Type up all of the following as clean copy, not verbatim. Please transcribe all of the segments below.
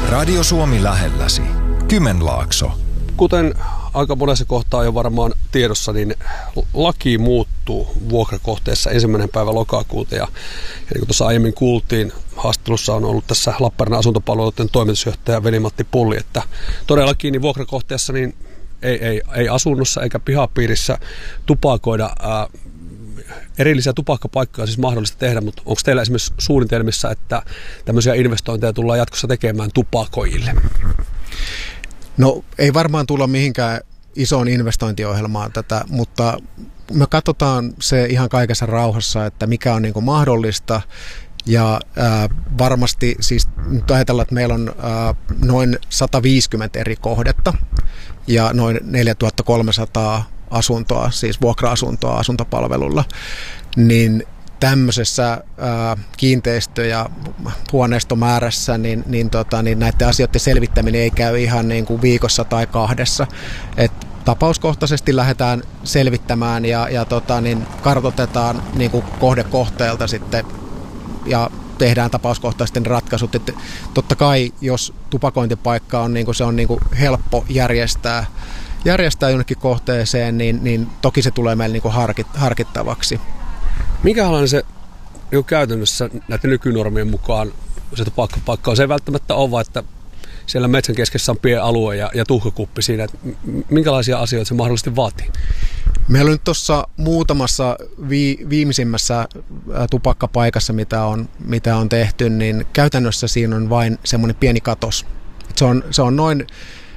Radio Suomi lähelläsi. Kymenlaakso. Kuten aika monessa kohtaa jo varmaan tiedossa, niin laki muuttuu vuokrakohteessa 1. päivä lokakuuta. Ja niin kuin tuossa aiemmin kuultiin, haastattelussa on ollut tässä Lappeenrannan asuntopalveluiden toimitusjohtaja Veli-Matti Pulli, että todellakin niin vuokrakohteessa niin ei asunnossa eikä pihapiirissä tupakoida. Erillisiä tupakkapaikkoja siis mahdollista tehdä, mutta onko teillä esimerkiksi suunnitelmissa, että tämmöisiä investointeja tullaan jatkossa tekemään tupakoijille? No ei varmaan tulla mihinkään isoon investointiohjelmaan tätä, mutta me katsotaan se ihan kaikessa rauhassa, että mikä on niin kuin mahdollista. Ja varmasti siis nyt ajatellaan, että meillä on noin 150 eri kohdetta ja noin 4300 asuntoa, siis vuokra-asuntoa asuntopalvelulla, niin tämmöisessä kiinteistö- ja huoneistomäärässä niin näiden asioiden selvittäminen ei käy ihan niin kuin viikossa tai 2. Et tapauskohtaisesti lähdetään selvittämään ja kartoitetaan niin kuin kohdekohteelta sitten ja tehdään tapauskohtaisesti ratkaisut. Että totta kai, jos tupakointipaikka on, niin kuin se on niin kuin helppo järjestää jonnekin kohteeseen, niin toki se tulee meille niin kuin harkittavaksi. Minkälainen se niin käytännössä näiden nykynormien mukaan se tupakkapaikka on? Se ei välttämättä ole vaan, että siellä metsän keskessä on pieni alue ja tuhkakuppi siinä. Että minkälaisia asioita se mahdollisesti vaatii? Meillä on nyt tuossa muutamassa viimeisimmässä tupakkapaikassa, mitä on tehty, niin käytännössä siinä on vain semmoinen pieni katos. Se on noin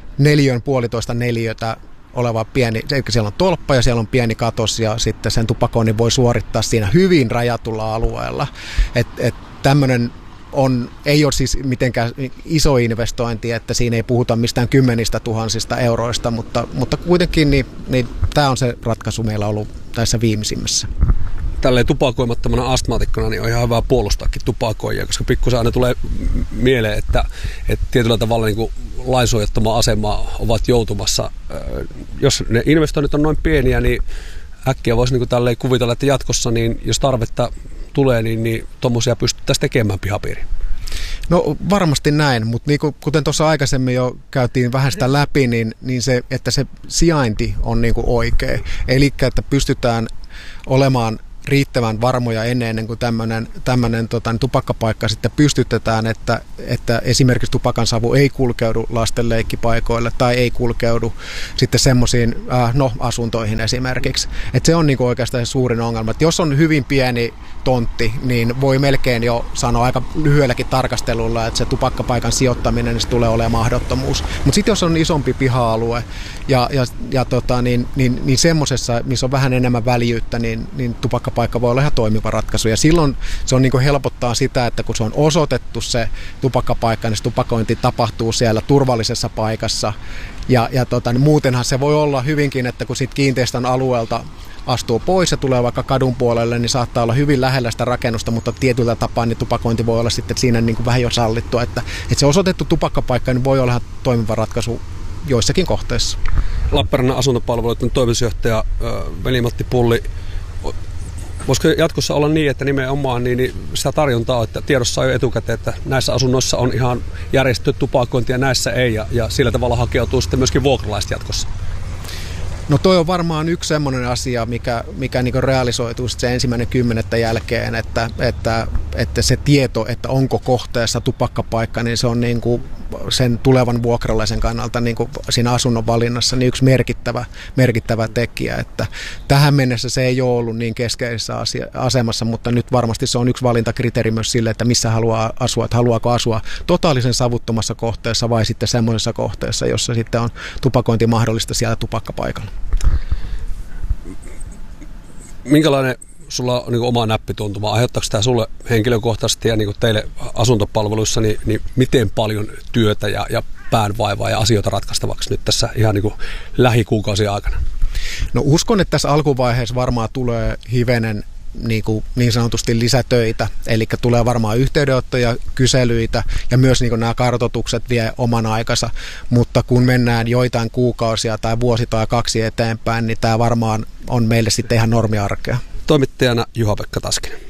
1,5 neliötä oleva pieni, eli siellä on tolppa ja siellä on pieni katos ja sitten sen tupakoinnin voi suorittaa siinä hyvin rajatulla alueella. Tämmöinen ei ole siis mitenkään iso investointi, että siinä ei puhuta mistään 10 000 euroista, mutta kuitenkin niin tämä on se ratkaisu meillä ollut tässä viimeisimmässä. Tälleen tupakoimattomana astmaatikkona niin on ihan hyvä puolustaakin tupakoijia, koska pikkusen aina tulee mieleen, että tietyllä tavalla niin kuin lainsuojattomaan asemaan ovat joutumassa. Jos ne investoinnit on noin pieniä, niin äkkiä voisi niin kuin tälleen kuvitella, että jatkossa, niin jos tarvetta tulee, niin tuommoisia pystyttäisiin tekemään pihapiiriin. No varmasti näin, mutta niin kuten tuossa aikaisemmin jo käytiin vähän sitä läpi, niin se, että se sijainti on niin kuin oikea. Eli että pystytään olemaan riittävän varmoja ennen kuin tämmöinen tupakkapaikka sitten pystytetään, että esimerkiksi tupakan savu ei kulkeudu lasten leikkipaikoille tai ei kulkeudu sitten semmoisiin asuntoihin esimerkiksi. Että se on niin kuin oikeastaan se suurin ongelma. Että jos on hyvin pieni tontti, niin voi melkein jo sanoa aika lyhyelläkin tarkastelulla, että se tupakkapaikan sijoittaminen niin se tulee olemaan mahdottomuus. Mutta sitten jos on isompi piha-alue niin semmoisessa, missä on vähän enemmän väljyyttä, niin tupakkapaikka voi olla ihan toimiva ratkaisu. Ja silloin se on niin kuin helpottaa sitä, että kun se on osoitettu se tupakkapaikka, niin se tupakointi tapahtuu siellä turvallisessa paikassa. Niin muutenhan se voi olla hyvinkin, että kun sit kiinteistön alueelta astuu pois ja tulee vaikka kadun puolelle, niin saattaa olla hyvin lähellä sitä rakennusta, mutta tietyllä tapaa niin tupakointi voi olla sitten siinä niin kuin vähän jo sallittua. Että se osoitettu tupakkapaikka niin voi olla ihan toimiva ratkaisu joissakin kohteissa. Lappeenrannan asuntopalveluiden toimitusjohtaja Veli-Matti Pulli, voisiko jatkossa olla niin, että nimenomaan niin sitä tarjontaa, että tiedossa on jo etukäteen, että näissä asunnoissa on ihan järjestetty tupakointi ja näissä ei, ja sillä tavalla hakeutuu sitten myöskin vuokralaiset jatkossa? No toi on varmaan yksi semmoinen asia, mikä niin realisoituu se 1.10. jälkeen, että se tieto, että onko kohteessa tupakkapaikka, niin se on niin kuin sen tulevan vuokralaisen kannalta niin kuin siinä asunnon valinnassa niin yksi merkittävä tekijä. Että tähän mennessä se ei ole ollut niin keskeisessä asemassa, mutta nyt varmasti se on yksi valintakriteeri myös sille, että missä haluaa asua, että haluaako asua totaalisen savuttomassa kohteessa vai sitten semmoisessa kohteessa, jossa sitten on tupakointi mahdollista siellä tupakkapaikalla. Minkälainen sulla on niin oma näppituntuma? Aiheuttaako tämä sulle henkilökohtaisesti ja niin teille asuntopalveluissa niin miten paljon työtä ja päänvaivaa ja asioita ratkaistavaksi nyt tässä ihan niin lähikuukausien aikana? No uskon, että tässä alkuvaiheessa varmaan tulee hivenen niin sanotusti lisätöitä, eli tulee varmaan yhteydenottoja, kyselyitä ja myös niin nämä kartoitukset vie oman aikansa, mutta kun mennään joitain kuukausia tai vuosi tai 2 eteenpäin, niin tämä varmaan on meille sitten ihan normiarkea. Toimittajana Juha-Pekka Taskinen.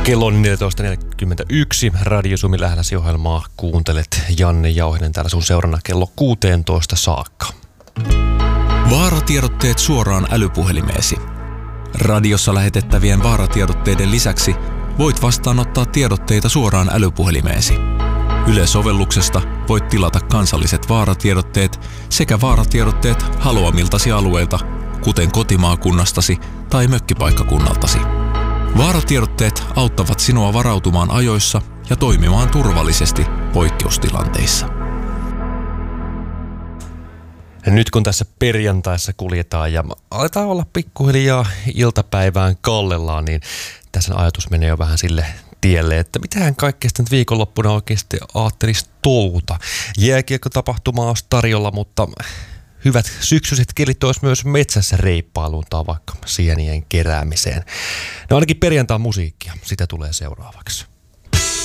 Kello on 14.41. Radio Suomi lähelläsi ohjelmaa kuuntelet. Janne Jauhinen täällä sun seurana kello 16 saakka. Vaaratiedotteet suoraan älypuhelimeesi. Radiossa lähetettävien vaaratiedotteiden lisäksi voit vastaanottaa tiedotteita suoraan älypuhelimeesi. Yle-sovelluksesta voit tilata kansalliset vaaratiedotteet sekä vaaratiedotteet haluamiltasi alueilta, kuten kotimaakunnastasi tai mökkipaikkakunnaltasi. Vaaratiedotteet auttavat sinua varautumaan ajoissa ja toimimaan turvallisesti poikkeustilanteissa. Ja nyt kun tässä perjantaissa kuljetaan ja aletaan olla pikkuhiljaa iltapäivään kallellaan, niin tässä ajatus menee jo vähän sille tielle, että mitähän kaikkea sitten viikonloppuna oikeasti ajattelisi touhuta. Jääkiekko-tapahtuma olisi tarjolla, mutta hyvät syksyiset kelit olisi myös metsässä reippailuun tai vaikka sienien keräämiseen. No ainakin perjantain musiikkia, sitä tulee seuraavaksi.